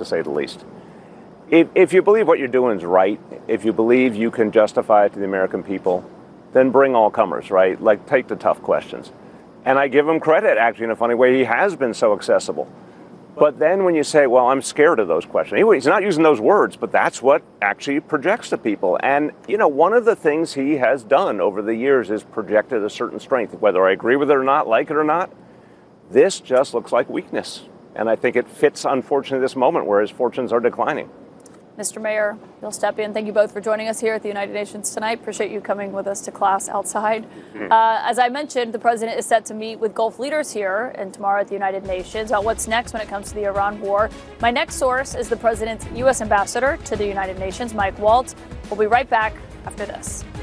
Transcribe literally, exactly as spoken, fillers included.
say the least. If, if you believe what you're doing is right, if you believe you can justify it to the American people, then bring all comers, right? Like, take the tough questions. And I give him credit, actually, in a funny way. He has been so accessible. But then when you say, well, I'm scared of those questions, he's not using those words, but that's what actually projects to people. And, you know, one of the things he has done over the years is projected a certain strength. Whether I agree with it or not, like it or not, this just looks like weakness. And I think it fits, unfortunately, this moment where his fortunes are declining. Mister Mayor, Bill Stepien, thank you both for joining us here at the United Nations tonight. Appreciate you coming with us to class outside. Mm-hmm. Uh, as I mentioned, the president is set to meet with Gulf leaders here and tomorrow at the United Nations about what's next when it comes to the Iran war. My next source is the president's U S ambassador to the United Nations, Mike Waltz. We'll be right back after this.